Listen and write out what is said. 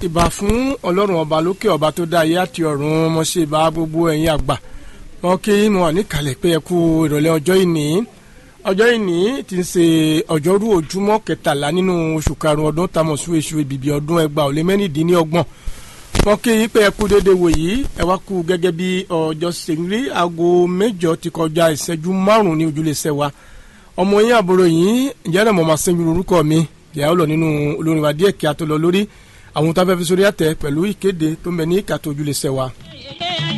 ìbà fún ọlọ́run ọba lókè ọba tó dá ayé àti ọ̀run mo ṣe ìbà gbogbo ẹ̀yin àgbà wọn kí mo wà níkàlẹ̀ pé ẹ kú ìrọ̀lẹ́ ọjọ́ ìní tí ń ṣe ọjọ́rú ojúmọ́ kẹtàlá nínú oṣù karùn-ún ọdún tamọ̀ sí oṣù ìbìbí ọdún 2026 wọn kí yín pé ẹ kú dédé wò yìí ẹ wá kú gẹ́gẹ́ bí ọjọ́ ṣèlérí aago 8 ti kọjá ìṣẹ́jú 5 ní ojúlẹ̀ṣẹ̀ wa ọmọ yín àbúrò yín ǹjẹ́ náà mo máa ṣẹ́yìn orúkọ mi ìyá ó lọ nínú olórin wa díẹ̀ kí a tó lọ lórí àwọn tó fẹ́ fi sórí àtẹ pẹ̀lú ìkéde tó ń bẹ ní ìkàtó ojúlẹ̀ṣẹ̀ wa.